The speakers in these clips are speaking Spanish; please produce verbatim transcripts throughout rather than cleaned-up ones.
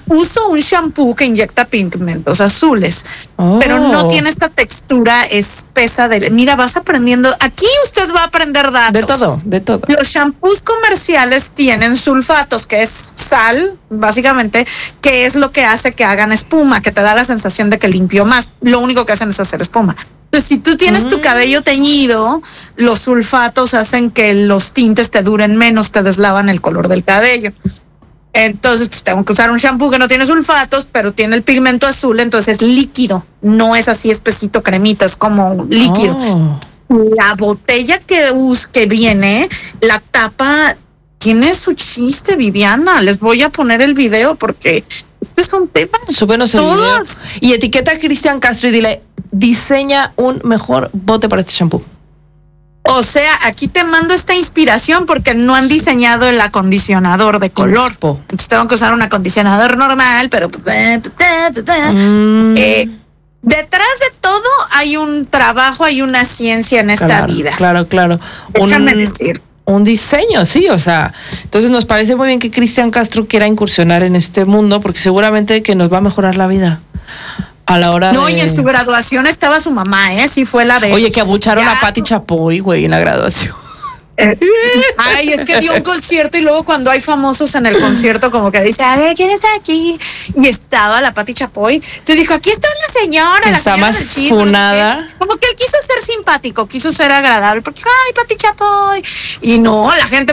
uso un shampoo que inyecta pigmentos azules, oh. pero no tiene esta textura espesa de... Mira, vas aprendiendo. Aquí usted va a aprender datos. De todo, de todo. Los shampoos comerciales tienen sulfatos, que es sal, básicamente, que es lo que hace que hagan espuma, que te da la sensación de que limpió más. Lo único que hacen es hacer espuma. Entonces, si tú tienes mm. tu cabello teñido, los sulfatos hacen que los tintes te duren menos, te deslavan el color del cabello. Entonces, pues tengo que usar un shampoo que no tiene sulfatos, pero tiene el pigmento azul, entonces es líquido, no es así espesito, cremita, es como líquido. Oh. La botella que, us, que viene, la tapa, tiene su chiste, Viviana. Les voy a poner el video porque este es un tema. Súbenos el video. Y etiqueta a Cristian Castro y dile, diseña un mejor bote para este shampoo. O sea, aquí te mando esta inspiración porque no han diseñado el acondicionador de color. Inspo. Entonces tengo que usar un acondicionador normal, pero... Mm. Eh, detrás de todo hay un trabajo, hay una ciencia en esta claro, vida. Claro, claro. Déjame un, decir. Un diseño, sí, o sea, entonces nos parece muy bien que Cristian Castro quiera incursionar en este mundo porque seguramente que nos va a mejorar la vida. A la hora no, de... y en su graduación estaba su mamá, ¿eh? Sí fue la de... Oye, que abucharon ya, a Pati pues... Chapoy, güey, en la graduación. Eh, ay, es que dio un concierto y luego cuando hay famosos en el concierto como que dice, a ver, ¿quién está aquí? Y estaba la Pati Chapoy. Te dijo, aquí está una señora, la está señora más del chisme, funada. No sé, como que él quiso ser simpático, quiso ser agradable, porque, ay, Pati Chapoy. Y no, la gente...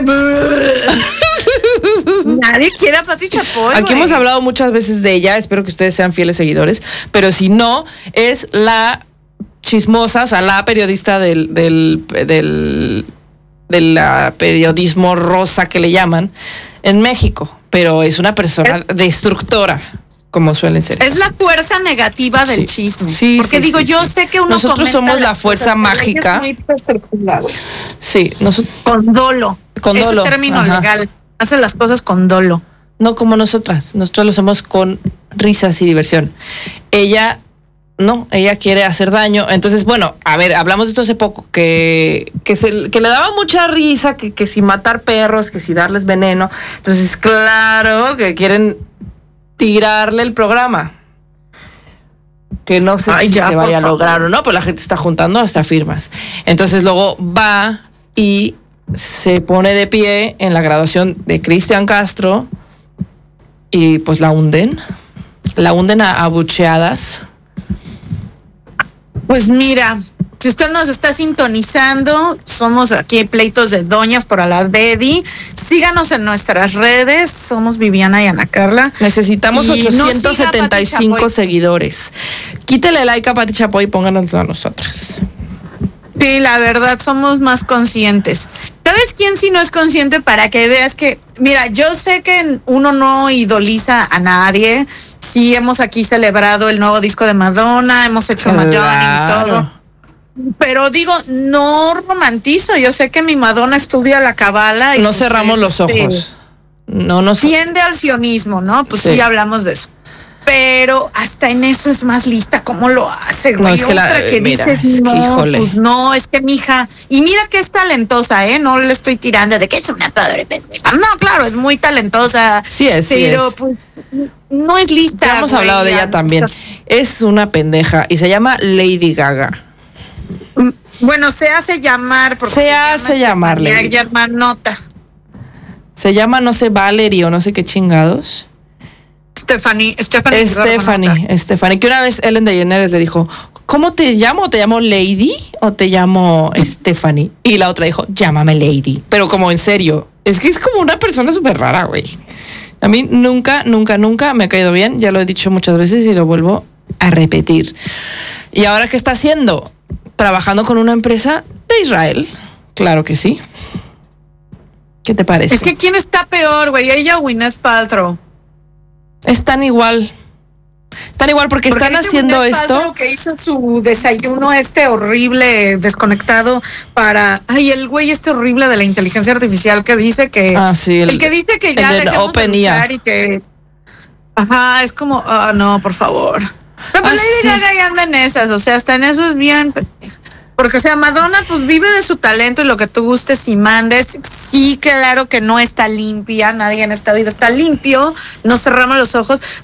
Nadie quiere a Pati Chapoy. Aquí wey. hemos hablado muchas veces de ella, espero que ustedes sean fieles seguidores, pero si no, es la chismosa, o sea, la periodista del... del, del del uh, periodismo rosa que le llaman en México, pero es una persona destructora, como suelen ser. Es la fuerza negativa del sí. chisme. Sí, porque sí, digo, sí, yo sí. sé que uno nosotros somos la fuerza cosas, mágica. Sí, nosotros con dolo. Con dolo. Ese término Ajá. legal. Hace las cosas con dolo. No como nosotras. Nosotros lo hacemos con risas y diversión. Ella no, ella quiere hacer daño. Entonces, bueno, a ver, hablamos de esto hace poco, que, que, se, que le daba mucha risa, que, que si matar perros, que si darles veneno. Entonces, claro, que quieren tirarle el programa. Que no sé Ay, si ya, se vaya a lograr o no, pero la gente está juntando hasta firmas. Entonces, luego va y se pone de pie en la graduación de Cristian Castro y pues la hunden. La hunden a abucheadas. Pues mira, si usted nos está sintonizando, somos aquí Pleitos de Doñas por Alavedi. Síganos en nuestras redes, somos Viviana y Ana Carla. Necesitamos y ochocientos setenta y cinco no seguidores. Quítele like a Pati Chapoy y pónganos a nosotras. Sí, la verdad, somos más conscientes. ¿Sabes quién si no es consciente? Para que veas que, mira, yo sé que uno no idoliza a nadie. Sí, hemos aquí celebrado el nuevo disco de Madonna, hemos hecho claro. Madonna y todo. Pero digo, no romantizo. Yo sé que mi Madonna estudia la cabala. Y no pues cerramos es, los ojos. Este, no nos tiende al sionismo, ¿no? Pues sí. sí hablamos de eso. Pero hasta en eso es más lista. ¿Cómo lo hace, güey? No, es que Otra la, que mira, dices, es no, que, híjole. pues no, es que mija, y mira que es talentosa, ¿eh? No le estoy tirando de que es una padre pendeja. No, claro, es muy talentosa. Sí es, pero sí es. pues no es lista. Ya hemos güey, hablado de ella no también. estás... Es una pendeja y se llama Lady Gaga. Bueno, se hace llamar. Porque se, se llama hace llamar Lady Gaga. Hermanota. Se llama, no sé, Valerie o no sé qué chingados. Stephanie, Stephanie, Stephanie, Stephanie, que una vez Ellen DeGeneres le dijo, ¿cómo te llamo? ¿Te llamo Lady o te llamo Stephanie? Y la otra dijo, llámame Lady. Pero como en serio, es que es como una persona súper rara, güey. A mí nunca, nunca, nunca me ha caído bien. Ya lo he dicho muchas veces y lo vuelvo a repetir. ¿Y ahora qué está haciendo? Trabajando con una empresa de Israel. Claro que sí. ¿Qué te parece? Es que ¿quién está peor, güey? ¿Ella o Gwyneth Paltrow? Están igual. Están igual porque, porque están haciendo esto. Que hizo su desayuno este horrible, desconectado para... Ay, el güey este horrible de la inteligencia artificial que dice que... Ah, sí. El, el que dice que ya dejemos de usar y que... Ajá, es como... Ah, oh, no, por favor. No, pues ah, Lady sí. Gaga ya anda en esas, o sea, hasta en eso es bien... Porque, o sea, Madonna, pues vive de su talento y lo que tú gustes y mandes. Sí, claro que no está limpia, nadie en esta vida está limpio, no cerramos los ojos,